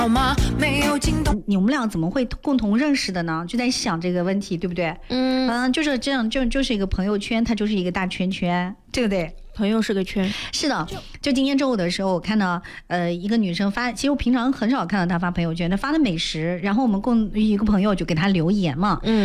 你们俩怎么会共同认识的呢？就在想这个问题，对不对？就是这样，就是一个朋友圈，它就是一个大圈圈，对不对？ 朋友是个圈， 是的。就今天周五的时候，我看到一个女生发，其实我平常很少看到她发朋友圈，她发的美食，然后我们一个朋友就给她留言嘛，